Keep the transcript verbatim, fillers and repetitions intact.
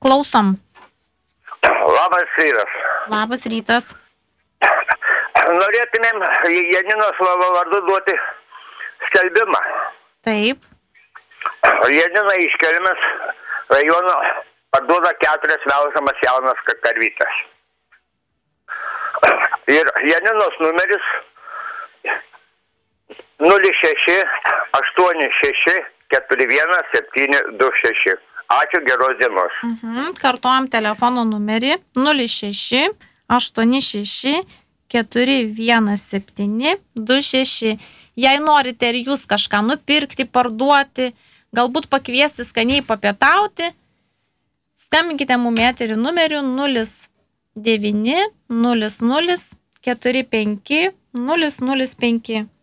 Klausom. Labas rytas. Labas rytas. Norėtumėm Janinos vardu duoti skelbimą. Taip. Janina iš Kelmės rajono parduoda keturias melžamas jaunas karvytes. Ir Janinos numeris nulis šeši aštuoni šeši keturi vienas septyni du šeši. Ačiū, geros dienos. Mhm. Kartuojam telefono numerį nulis šeši aštuoni šeši keturi vienas septyni du šeši. Jei norite ir jūs kažką nupirkti, parduoti, galbūt pakviesti skaniai papietauti, skambinkite mum eterį numeriu nulis devyni nulis nulis keturi penki nulis nulis penki.